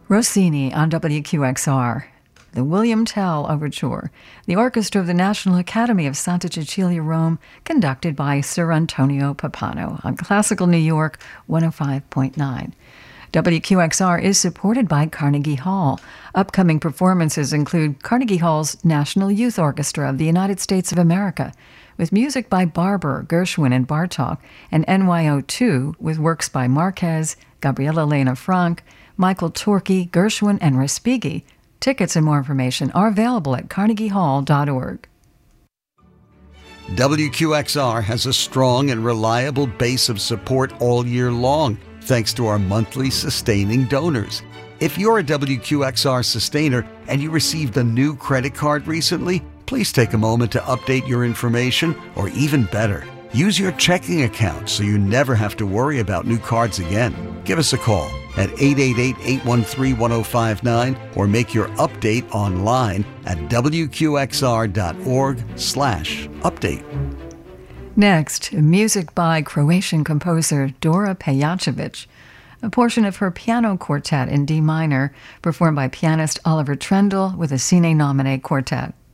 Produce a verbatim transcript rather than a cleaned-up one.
Rossini on W Q X R. The William Tell Overture, the orchestra of the National Academy of Santa Cecilia, Rome, conducted by Sir Antonio Pappano on Classical New York one oh five point nine. W Q X R is supported by Carnegie Hall. Upcoming performances include Carnegie Hall's National Youth Orchestra of the United States of America, with music by Barber, Gershwin, and Bartók, and N Y O two with works by Marquez, Gabriela Lena Frank, Michael Torke, Gershwin, and Respighi. Tickets and more information are available at carnegie hall dot org. W Q X R has a strong and reliable base of support all year long, thanks to our monthly sustaining donors. If you're a W Q X R sustainer and you received a new credit card recently, please take a moment to update your information, or even better, use your checking account so you never have to worry about new cards again. Give us a call at eight eight eight, eight one three, one oh five nine or make your update online at w q x r dot org slash update. Next, music by Croatian composer Dora Pejacevic, a portion of her piano quartet in D minor, performed by pianist Oliver Trendle with a Cine Nominee Quartet.